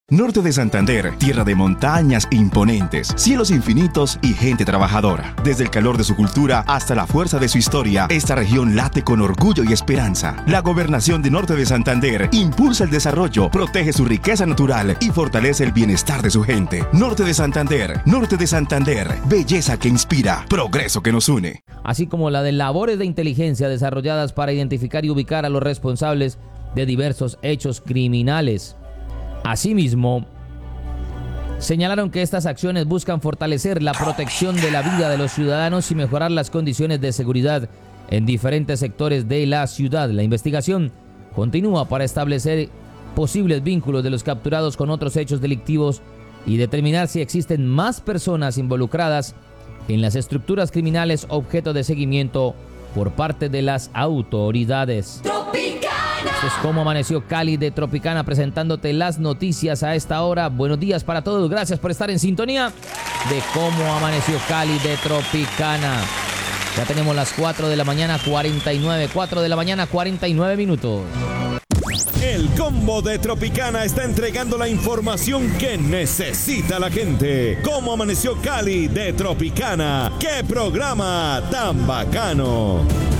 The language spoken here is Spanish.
Norte de Santander, tierra de montañas imponentes, cielos infinitos y gente trabajadora. Desde el calor de su cultura hasta la fuerza de su historia, esta región late con orgullo y esperanza. La gobernación de Norte de Santander impulsa el desarrollo, protege su riqueza natural y fortalece el bienestar de su gente. Norte de Santander, belleza que inspira, progreso que nos une. Así como la de labores de inteligencia desarrolladas para identificar y ubicar a los responsables de diversos hechos criminales. Asimismo, señalaron que estas acciones buscan fortalecer la protección de la vida de los ciudadanos y mejorar las condiciones de seguridad en diferentes sectores de la ciudad. La investigación continúa para establecer posibles vínculos de los capturados con otros hechos delictivos y determinar si existen más personas involucradas en las estructuras criminales objeto de seguimiento por parte de las autoridades. Esto es Cómo Amaneció Cali de Tropicana, presentándote las noticias a esta hora. Buenos días para todos, gracias por estar en sintonía de Cómo Amaneció Cali de Tropicana. Ya tenemos las 4 de la mañana 49 minutos. El combo de Tropicana está entregando la información que necesita la gente. ¿Cómo amaneció Cali de Tropicana? ¡Qué programa tan bacano!